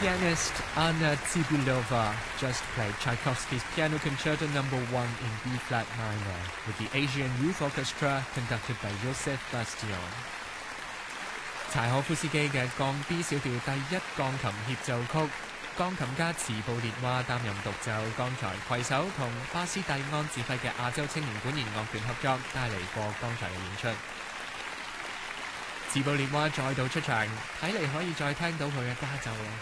Pianist Anna Tsibulova just played Tchaikovsky's Piano Concerto No. 1 in B-flat minor with the Asian Youth Orchestra conducted by Joseph Bastion。柴可夫斯基嘅降 B 小調第一鋼琴協奏曲，鋼琴家茨布列娃擔任獨奏。剛才攜手同巴斯蒂安指揮嘅亞洲青年管弦樂團合作，帶嚟過剛才嘅演出。茨布列娃再度出場，睇嚟可以再聽到佢嘅家奏啦。